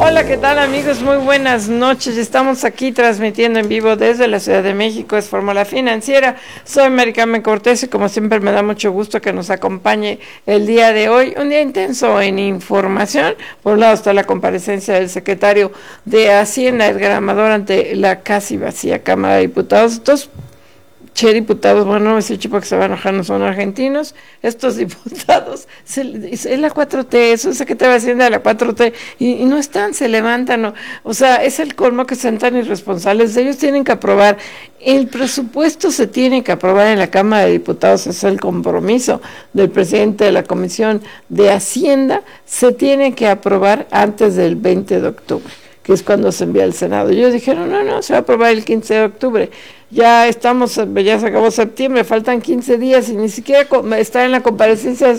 Hola, ¿qué tal amigos? Muy buenas noches. Estamos aquí transmitiendo en vivo desde la Ciudad de México. Es Fórmula Financiera. Soy Mary Carmen Cortés y como siempre me da mucho gusto que nos acompañe el día de hoy. Un día intenso en información. Por un lado está la comparecencia del secretario de Hacienda, Edgar Amador, ante la casi vacía Cámara de Diputados. Estos diputados, bueno, no me sé porque se van a enojar, no son argentinos, estos diputados, es la 4T, es un secretario de Hacienda de la 4T, y no están, se levantan, o sea, es el colmo que sean tan irresponsables. Ellos tienen que aprobar, el presupuesto se tiene que aprobar en la Cámara de Diputados, es el compromiso del presidente de la Comisión de Hacienda, se tiene que aprobar antes del 20 de octubre, que es cuando se envía al Senado. Ellos dijeron, no, se va a aprobar el 15 de octubre. Ya se acabó septiembre, faltan 15 días y ni siquiera está en la comparecencia